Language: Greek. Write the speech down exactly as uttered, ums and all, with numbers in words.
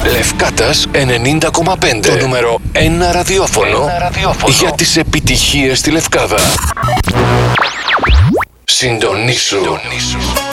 Λευκάτας ενενήντα κόμμα πέντε. Το νούμερο ένα ραδιόφωνο, ένα ραδιόφωνο για τις επιτυχίες στη Λευκάδα. Συντονίσου.